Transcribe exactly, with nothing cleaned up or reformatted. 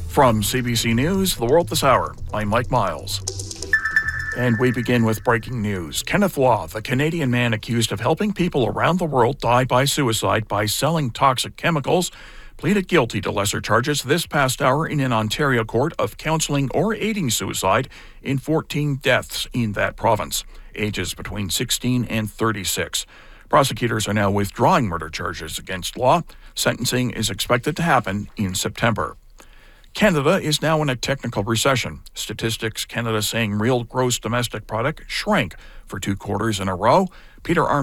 From C B C News, The World This Hour, I'm Mike Miles. And we begin with breaking news. Kenneth Law, the Canadian man accused of helping people around the world die by suicide by selling toxic chemicals, pleaded guilty to lesser charges this past hour in an Ontario court of counseling or aiding suicide in fourteen deaths in that province, ages between sixteen and thirty-six. Prosecutors are now withdrawing murder charges against Law. Sentencing is expected to happen in September. Canada is now in a technical recession. Statistics Canada saying real gross domestic product shrank for two quarters in a row. Peter Armstrong